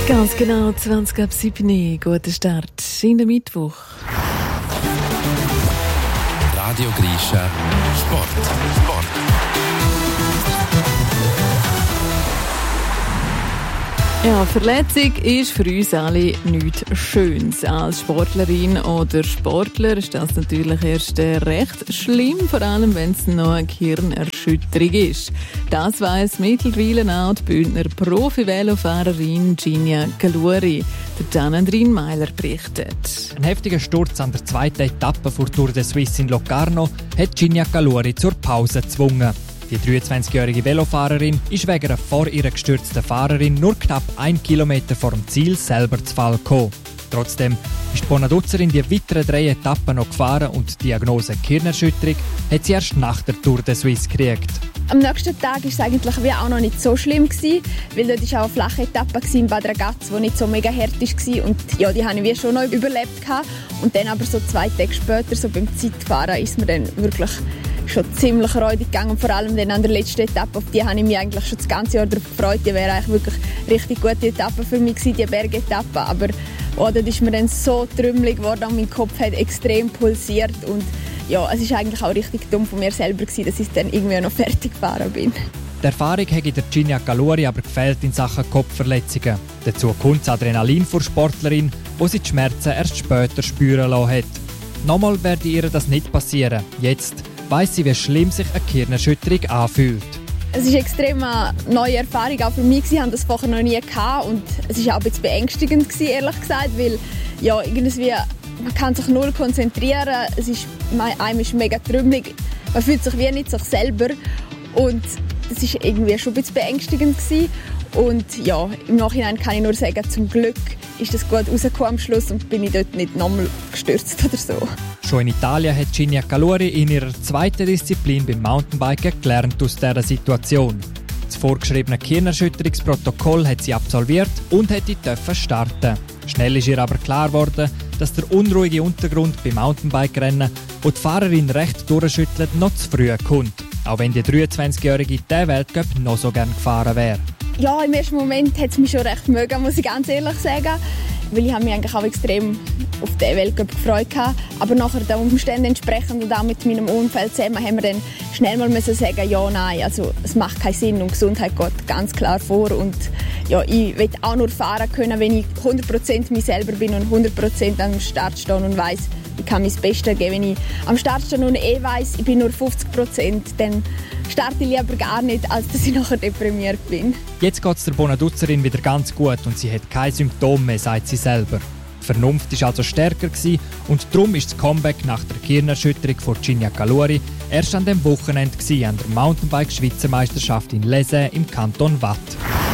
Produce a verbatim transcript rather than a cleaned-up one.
Ganz genau, zwanzig ab sieben. Guten Start in den Mittwoch. Radio Grischa Sport. Sport. Ja, Verletzung ist für uns alle nichts Schönes. Als Sportlerin oder Sportler ist das natürlich erst recht schlimm, vor allem wenn es noch eine Gehirnerschütterung ist. Das weiss mittlerweile auch die Bündner Profi-Velofahrerin Ginia Galuri. Der Gianandrin Meiler berichtet. Ein heftiger Sturz an der zweiten Etappe vor Tour de Suisse in Locarno hat Ginia Galuri zur Pause gezwungen. Die dreiundzwanzigjährige Velofahrerin ist wegen einer vor ihr gestürzten Fahrerin nur knapp einen Kilometer vor dem Ziel selber zu Fall gekommen. Trotzdem ist die Bonaduzzerin die weiteren drei Etappen noch gefahren und die Diagnose Gehirnerschütterung hat sie erst nach der Tour de Suisse gekriegt. Am nächsten Tag war es eigentlich wie auch noch nicht so schlimm, weil dort war auch eine flache Etappe in Bad Ragaz, die nicht so mega hart war. Und ja, die habe ich wie schon noch überlebt. Und dann aber so zwei Tage später, so beim Zeitfahren, ist mir dann wirklich schon ziemlich räudig gegangen. Und vor allem dann an der letzten Etappe, auf die habe ich mich eigentlich schon das ganze Jahr darauf gefreut. Die wäre eigentlich wirklich richtig gute Etappe für mich gewesen, die Bergetappe. Aber oh, dort ist mir dann so trümmelig geworden und mein Kopf hat extrem pulsiert. Und ja, es war eigentlich auch richtig dumm von mir selber gewesen, dass ich dann irgendwie noch fertig gefahren bin. Die Erfahrung hat der Ginia Galuri aber gefehlt in Sachen Kopfverletzungen. Dazu kommt das Adrenalin für Sportlerin, wo sie die Schmerzen erst später spüren lassen hat. Nochmal werde ihr das nicht passieren. Jetzt weiss sie, wie schlimm sich eine Gehirnerschütterung anfühlt. Es war extrem eine neue Erfahrung auch für mich. Ich hatte das vorher noch nie gehabt und es war auch ein bisschen beängstigend, ehrlich gesagt, weil ja, irgendwie, man kann sich null konzentrieren, es ist, einem ist mega trümmelig, man fühlt sich wie nicht sich selber und das war irgendwie schon ein bisschen beängstigend gewesen. Und ja, im Nachhinein kann ich nur sagen, zum Glück ist das gut rausgekommen am Schluss und bin ich dort nicht nochmal gestürzt oder so. Schon in Italien hat Ginia Galuri in ihrer zweiten Disziplin beim Mountainbiken gelernt aus dieser Situation. Das vorgeschriebene Gehirnerschütterungsprotokoll hat sie absolviert und hätte starten. Schnell ist ihr aber klar geworden, dass der unruhige Untergrund beim Mountainbike-Rennen, wo die Fahrerin recht durchschüttelt, noch zu früh kommt. Auch wenn die dreiundzwanzigjährige diesen Weltcup noch so gerne gefahren wäre. Ja, im ersten Moment hat es mich schon recht mögen, muss ich ganz ehrlich sagen. Weil ich habe mich eigentlich auch extrem auf den Weltcup gefreut. Aber nachher den Umständen entsprechend und auch mit meinem Umfeld zusammen haben wir dann schnell mal müssen sagen, ja, nein, also es macht keinen Sinn und Gesundheit geht ganz klar vor. Und ja, ich will auch nur fahren können, wenn ich hundert Prozent mich selber bin und hundert Prozent am Start stehe und weiss, ich kann mein Bestes geben. Wenn ich am Start stehe und eh weiss, ich bin nur fünfzig Prozent, dann starte ich lieber gar nicht, als dass ich nachher deprimiert bin. Jetzt geht es der Bonaduzzerin wieder ganz gut und sie hat keine Symptome mehr, sagt sie selber. Die Vernunft war also stärker gewesen und darum ist das Comeback nach der Gehirnerschütterung von Ginia Galuri erst an dem Wochenende gewesen, an der Mountainbike-Schweizer Meisterschaft in Les im Kanton Waadt.